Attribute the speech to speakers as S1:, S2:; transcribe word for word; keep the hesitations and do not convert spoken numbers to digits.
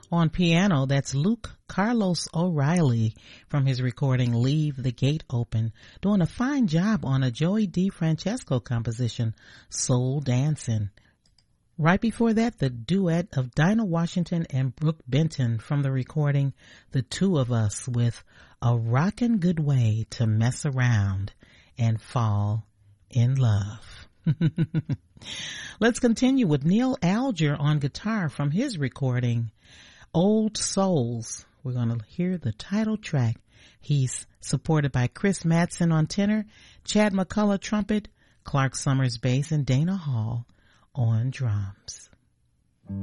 S1: On piano, that's Luke Carlos O'Reilly from his recording Leave the Gate Open, doing a fine job on a Joey DeFrancesco composition, Soul Dancing. Right before that, the duet of Dinah Washington and Brooke Benton from the recording The Two of Us with A Rockin' Good Way to Mess Around and Fall in Love. Let's continue with Neil Alger on guitar from his recording Old Souls. We're going to hear the title track. He's supported by Chris Madsen on tenor, Chad McCullough trumpet, Clark Summers bass, and Dana Hall on drums.